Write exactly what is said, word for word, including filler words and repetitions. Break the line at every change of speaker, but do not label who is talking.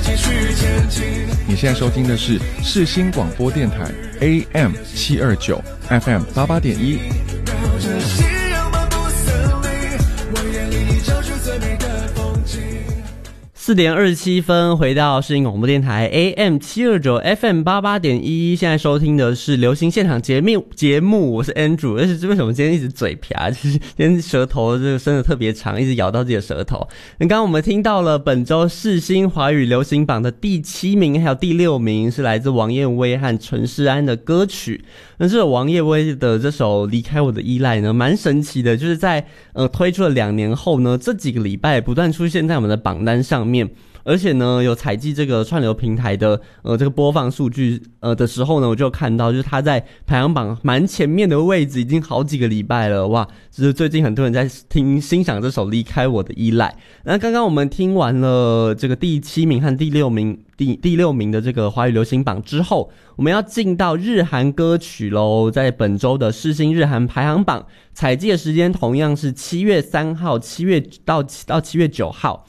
你现在收听的是世新广播电台 A M 七二九 F M 八八点一。
四点二十七分，回到世新广播电台 A M 七二九 F M 八八点一，现在收听的是流行现场节目节目，我是 Andrew， 而且为什么今天一直嘴瓢，就是今天舌头这个伸得特别长，一直咬到自己的舌头。那刚刚我们听到了本周世新华语流行榜的第七名还有第六名是来自王燕威和陈世安的歌曲。那这首王燕威的这首离开我的依赖呢，蛮神奇的，就是在呃推出了两年后呢，这几个礼拜不断出现在我们的榜单上面，而且呢有采集这个串流平台的呃这个播放数据呃的时候呢，我就看到就是他在排行榜蛮前面的位置已经好几个礼拜了，哇，就是最近很多人在听欣赏这首离开我的依赖。那刚刚我们听完了这个第七名和第六名第第六名的这个华语流行榜之后，我们要进到日韩歌曲咯，在本周的世新日韩排行榜采集的时间同样是七月三号七月到到七月九号。